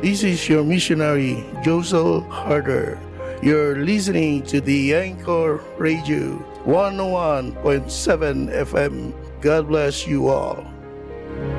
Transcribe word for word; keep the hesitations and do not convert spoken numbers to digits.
This is your missionary, Josel Harder. You're listening to the Anchor Radio one oh one point seven F M. God bless you all.